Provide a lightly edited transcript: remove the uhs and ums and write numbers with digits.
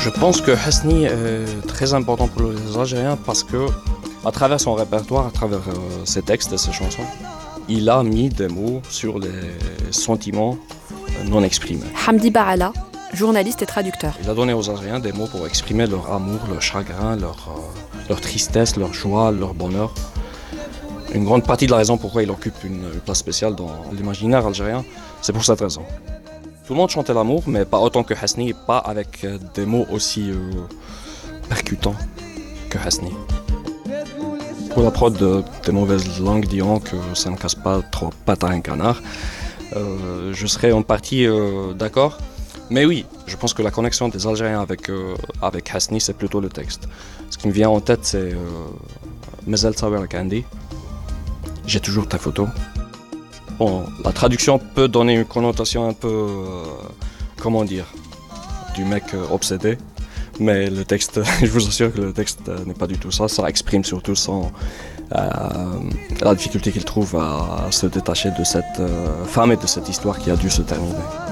Je pense que Hasni est très important pour les Algériens parce que, à travers son répertoire, à travers ses textes et ses chansons, il a mis des mots sur les sentiments non exprimés. Hamdi Baala, journaliste et traducteur. Il a donné aux Algériens des mots pour exprimer leur amour, leur chagrin, leur tristesse, leur joie, leur bonheur. Une grande partie de la raison pourquoi il occupe une place spéciale dans l'imaginaire algérien, c'est pour cette raison. Tout le monde chantait l'amour, mais pas autant que Hasni, pas avec des mots aussi percutants que Hasni. Pour la prod des mauvaises langues diront que ça ne casse pas trop pattes à un canard. Je serais en partie d'accord. Mais oui, je pense que la connexion des Algériens avec Hasni, c'est plutôt le texte. Ce qui me vient en tête, c'est Mazal Tsawer Kandi. J'ai toujours ta photo. Bon, la traduction peut donner une connotation un peu, comment dire, du mec obsédé. Mais le texte, je vous assure que le texte n'est pas du tout ça. Ça exprime surtout la difficulté qu'il trouve à se détacher de cette femme et de cette histoire qui a dû se terminer.